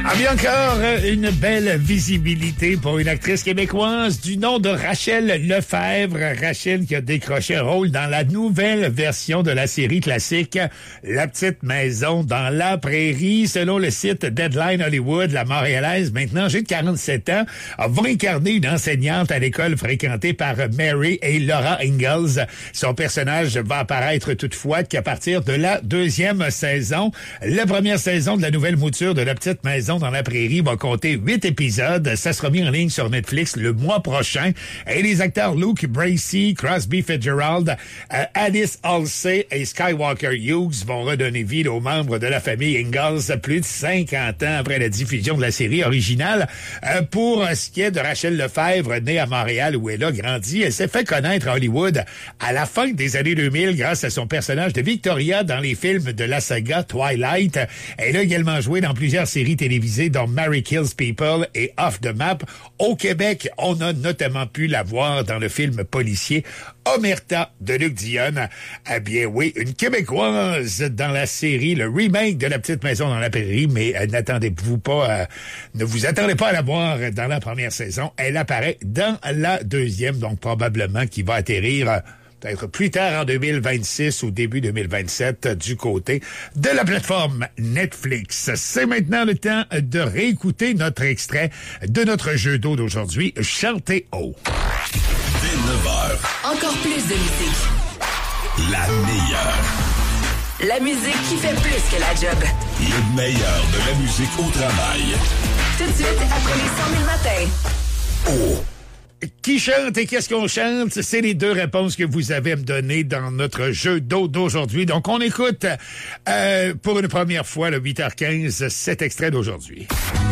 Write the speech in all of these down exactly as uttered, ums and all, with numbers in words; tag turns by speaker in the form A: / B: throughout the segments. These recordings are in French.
A: Ah, bien encore une belle visibilité pour une actrice québécoise du nom de Rachel Lefebvre. Rachel qui a décroché un rôle dans la nouvelle version de la série classique La Petite Maison dans la Prairie. Selon le site Deadline Hollywood, la Montréalaise, maintenant âgée de quarante-sept ans, va incarner une enseignante à l'école fréquentée par Mary et Laura Ingalls. Son personnage va apparaître toutefois qu'à partir de la deuxième saison. La première saison de la nouvelle mouture de La Petite Maison dans la Prairie va compter huit épisodes. Ça sera mis en ligne sur Netflix le mois prochain. Et les acteurs Luke Bracey, Crosby Fitzgerald, euh, Alice Halsey et Skywalker Hughes vont redonner vie aux membres de la famille Ingalls plus de cinquante ans après la diffusion de la série originale. Euh, pour ce qui est de Rachel Lefebvre, née à Montréal où elle a grandi, elle s'est fait connaître à Hollywood à la fin des années deux mille grâce à son personnage de Victoria dans les films de la saga Twilight. Elle a également joué dans plusieurs séries télévisées dont Mary Kills People et Off the Map. Au Québec, on a notamment pu la voir dans le film policier Omerta de Luc Dionne. Eh bien oui, une Québécoise dans la série, le remake de La Petite Maison dans la Prairie, mais euh, n'attendez-vous pas, euh, ne vous attendez pas à la voir dans la première saison. Elle apparaît dans la deuxième, donc probablement qui va atterrir euh, peut-être plus tard en deux mille vingt-six ou début deux mille vingt-sept du côté de la plateforme Netflix. C'est maintenant le temps de réécouter notre extrait de notre jeu d'eau d'aujourd'hui, Chanter haut.
B: Dès neuf heures.
C: Encore plus de musique.
B: La meilleure.
C: La musique qui fait plus que la job.
B: Le meilleur de la musique au travail.
C: Tout de suite, après les cent mille matins.
B: Oh.
A: Qui chante et qu'est-ce qu'on chante? C'est les deux réponses que vous avez à me donner dans notre jeu d'eau d'aujourd'hui. Donc, on écoute euh, pour une première fois, le huit heures quinze, cet extrait d'aujourd'hui.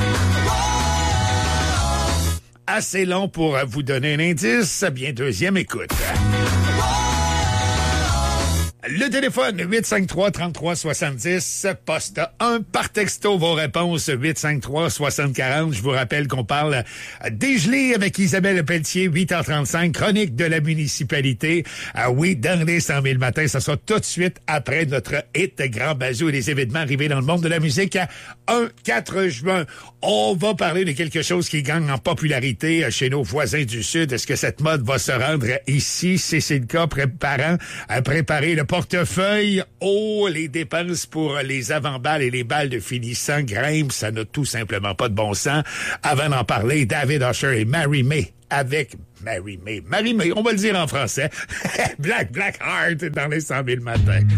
A: Assez long pour vous donner un indice. Bien, deuxième écoute. Le téléphone, huit cinq trois, trente-trois soixante-dix, poste un, par texto vos réponses, huit cinq trois, soixante quarante. Je vous rappelle qu'on parle dégelé avec Isabelle Pelletier, huit heures trente-cinq, chronique de la municipalité. Ah oui, dans les cent mille matins, ça sera tout de suite après notre hit Grand Bazou et les événements arrivés dans le monde de la musique à un quatre juin. On va parler de quelque chose qui gagne en popularité chez nos voisins du Sud. Est-ce que cette mode va se rendre ici? Si c'est le cas, préparant à préparer le portefeuille. Oh, les dépenses pour les avant-balles et les balles de finissant grimpent. Ça n'a tout simplement pas de bon sens. Avant d'en parler, David Usher et Mary May avec Mary May. Mary May, on va le dire en français. Black, Black Heart dans les cent mille matins.